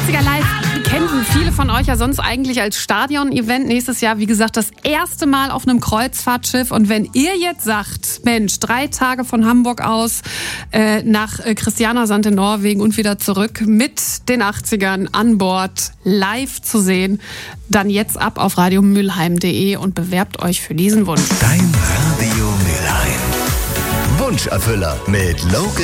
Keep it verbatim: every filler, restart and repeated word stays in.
achtziger Live kennen viele von euch ja sonst eigentlich als Stadion-Event. Nächstes Jahr, wie gesagt, das erste Mal auf einem Kreuzfahrtschiff. Und wenn ihr jetzt sagt, Mensch, drei Tage von Hamburg aus äh, nach äh, Christiansand in Norwegen und wieder zurück mit den achtzigern an Bord live zu sehen, dann jetzt ab auf radiomülheim punkt de und bewerbt euch für diesen Wunsch. Dein Radio Mülheim. Wunscherfüller mit Local